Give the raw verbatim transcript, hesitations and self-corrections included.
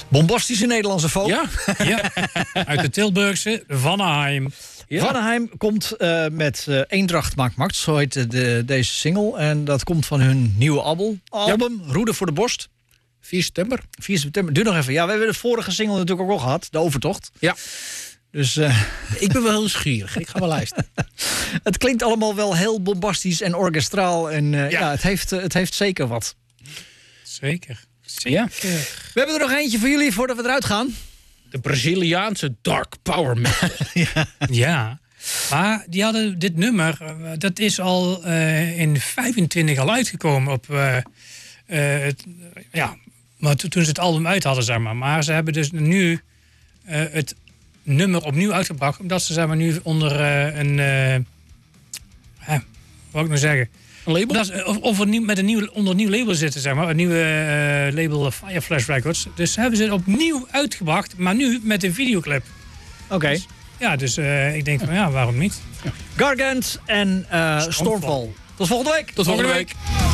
Bombastische Nederlandse folk. Ja, ja. Uit de Tilburgse Vanneheim. Ja. Vanneheim komt uh, met uh, Eendracht maakt macht, zo heet de, deze single. En dat komt van hun nieuwe album, album ja. Roede voor de Borst. vier september. vier september, duur nog even. Ja, we hebben de vorige single natuurlijk ook al gehad, De Overtocht. Ja. Dus uh, ik ben wel heel nieuwsgierig. Ik ga wel luisteren. Het klinkt allemaal wel heel bombastisch en orkestraal. En uh, ja, ja het, heeft, uh, het heeft zeker wat. Zeker. Zeker. Ja. We hebben er nog eentje voor jullie voordat we eruit gaan. De Braziliaanse Dark Power metal. ja. ja, maar die hadden dit nummer, dat is al uh, in vijfentwintig al uitgekomen op, uh, uh, het, ja, maar to, toen ze het album uit hadden, zeg maar. Maar ze hebben dus nu uh, het nummer opnieuw uitgebracht, omdat ze zeg maar nu onder uh, een, uh, uh, wat wil ik nou zeggen? Een label? Dat is, of of een nieuw, met een nieuw, onder een nieuw label zitten, zeg maar. Een nieuwe uh, label Fireflash Records. Dus hebben ze het opnieuw uitgebracht, maar nu met een videoclip. Oké. Okay. Dus, ja, dus uh, ik denk van ja, waarom niet? Gargant en uh, Stormfall. Tot volgende week. Tot volgende week.